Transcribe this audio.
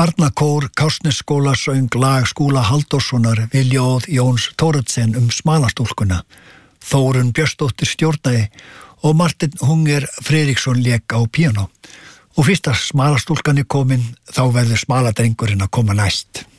Barnakór Kársnesskóla söng lag Skúla Halldórssonar við ljóð Jóns Thoroddsen Smalastúlkuna. Þórunn Björnsdóttir stjórnaði og Martin Hunger Friðriksson lék á píanó. Og fyrst að Smalastúlkan komin, þá verður Smaladrengurinn að koma næst.